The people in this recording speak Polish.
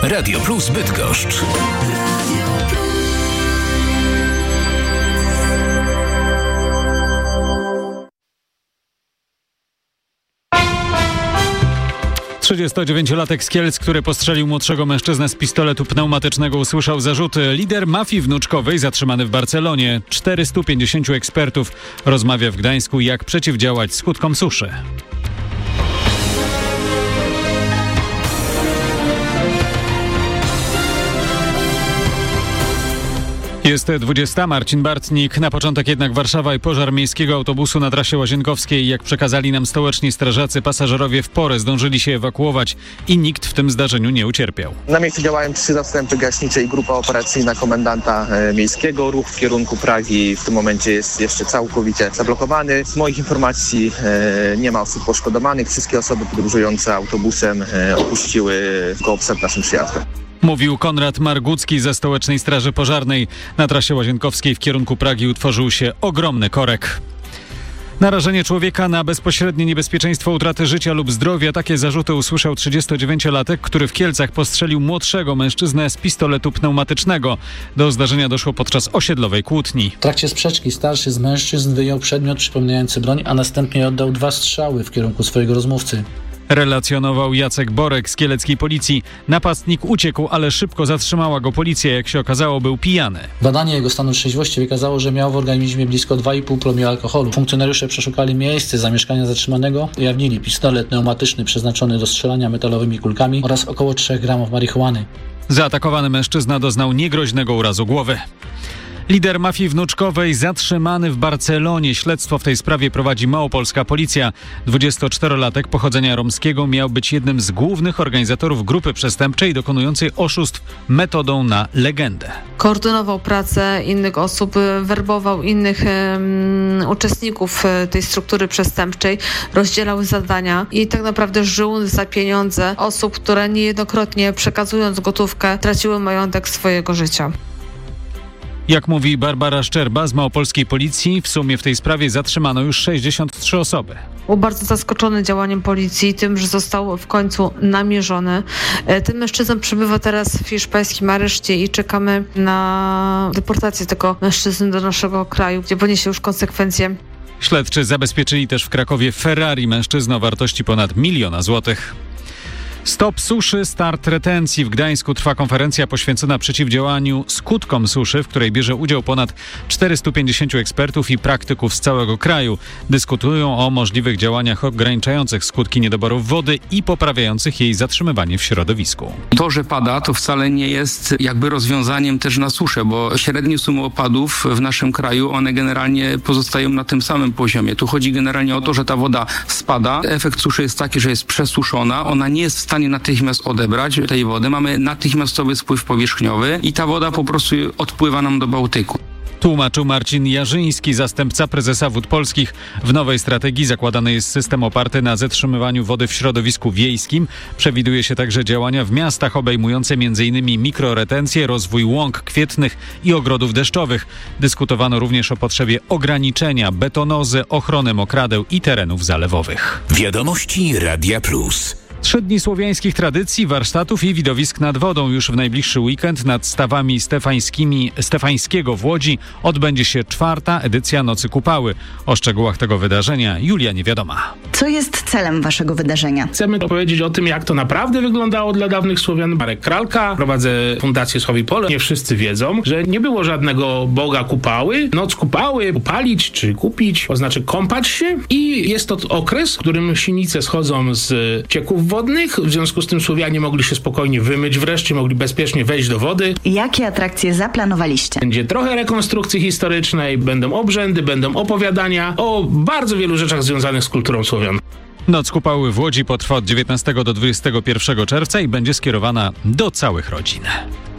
Radio Plus Bydgoszcz. 39-latek z Kielc, który postrzelił młodszego mężczyznę z pistoletu pneumatycznego, usłyszał zarzuty. Lider mafii wnuczkowej zatrzymany w Barcelonie. 450 ekspertów rozmawia w Gdańsku, jak przeciwdziałać skutkom suszy. Jest 20. Marcin Bartnik. Na początek jednak Warszawa i pożar miejskiego autobusu na trasie Łazienkowskiej. Jak przekazali nam stołeczni strażacy, pasażerowie w porę zdążyli się ewakuować i nikt w tym zdarzeniu nie ucierpiał. Na miejscu działają 3 zastępy gaśnicze i grupa operacyjna komendanta miejskiego. Ruch w kierunku Pragi w tym momencie jest jeszcze całkowicie zablokowany. Z moich informacji nie ma osób poszkodowanych. Wszystkie osoby podróżujące autobusem opuściły koło przed naszym przyjazdem. Mówił Konrad Margucki ze Stołecznej Straży Pożarnej. Na trasie Łazienkowskiej w kierunku Pragi utworzył się ogromny korek. Narażenie człowieka na bezpośrednie niebezpieczeństwo utraty życia lub zdrowia. Takie zarzuty usłyszał 39-latek, który w Kielcach postrzelił młodszego mężczyznę z pistoletu pneumatycznego. Do zdarzenia doszło podczas osiedlowej kłótni. W trakcie sprzeczki starszy z mężczyzn wyjął przedmiot przypominający broń, a następnie oddał 2 strzały w kierunku swojego rozmówcy. Relacjonował Jacek Borek z kieleckiej policji. Napastnik uciekł, ale szybko zatrzymała go policja. Jak się okazało, był pijany. Badanie jego stanu trzeźwości wykazało, że miał w organizmie blisko 2,5 promila alkoholu. Funkcjonariusze przeszukali miejsce zamieszkania zatrzymanego i ujawnili pistolet pneumatyczny przeznaczony do strzelania metalowymi kulkami oraz około 3 gramów marihuany. Zaatakowany mężczyzna doznał niegroźnego urazu głowy. Lider mafii wnuczkowej zatrzymany w Barcelonie. Śledztwo w tej sprawie prowadzi małopolska policja. 24-latek pochodzenia romskiego miał być jednym z głównych organizatorów grupy przestępczej dokonującej oszustw metodą na legendę. Koordynował pracę innych osób, werbował innych uczestników tej struktury przestępczej, rozdzielał zadania i tak naprawdę żył za pieniądze osób, które niejednokrotnie przekazując gotówkę traciły majątek swojego życia. Jak mówi Barbara Szczerba z małopolskiej policji, w sumie w tej sprawie zatrzymano już 63 osoby. Był bardzo zaskoczony działaniem policji, tym, że został w końcu namierzony. Ten mężczyzna przebywa teraz w hiszpańskim areszcie i czekamy na deportację tego mężczyzny do naszego kraju, gdzie poniesie już konsekwencje. Śledczy zabezpieczyli też w Krakowie Ferrari mężczyznę o wartości ponad 1 000 000 złotych. Stop suszy, start retencji. W Gdańsku trwa konferencja poświęcona przeciwdziałaniu skutkom suszy, w której bierze udział ponad 450 ekspertów i praktyków z całego kraju. Dyskutują o możliwych działaniach ograniczających skutki niedoborów wody i poprawiających jej zatrzymywanie w środowisku. To, że pada, to wcale nie jest jakby rozwiązaniem też na suszę, bo średnie sumy opadów w naszym kraju, one generalnie pozostają na tym samym poziomie. Tu chodzi generalnie o to, że ta woda spada. Efekt suszy jest taki, że jest przesuszona. Ona nie jest w stanie natychmiast odebrać tej wody. Mamy natychmiastowy spływ powierzchniowy i ta woda po prostu odpływa nam do Bałtyku. Tłumaczył Marcin Jarzyński, zastępca prezesa Wód Polskich. W nowej strategii zakładany jest system oparty na zatrzymywaniu wody w środowisku wiejskim. Przewiduje się także działania w miastach obejmujące m.in. mikroretencję, rozwój łąk kwietnych i ogrodów deszczowych. Dyskutowano również o potrzebie ograniczenia betonozy, ochrony mokradeł i terenów zalewowych. Wiadomości Radia Plus. 3 dni słowiańskich tradycji, warsztatów i widowisk nad wodą. Już w najbliższy weekend nad stawami Stefańskiego w Łodzi odbędzie się 4. edycja Nocy Kupały. O szczegółach tego wydarzenia Julia Niewiadoma. Co jest celem waszego wydarzenia? Chcemy opowiedzieć o tym, jak to naprawdę wyglądało dla dawnych Słowian. Marek Kralka, prowadzę Fundację Sławi Pole. Nie wszyscy wiedzą, że nie było żadnego Boga Kupały. Noc Kupały, upalić czy kupić, oznacza kąpać się i jest to okres, w którym sinice schodzą z cieków wodnych. W związku z tym Słowianie mogli się spokojnie wymyć, wreszcie mogli bezpiecznie wejść do wody. Jakie atrakcje zaplanowaliście? Będzie trochę rekonstrukcji historycznej, będą obrzędy, będą opowiadania o bardzo wielu rzeczach związanych z kulturą Słowian. Noc Kupały w Łodzi potrwa od 19 do 21 czerwca i będzie skierowana do całych rodzin.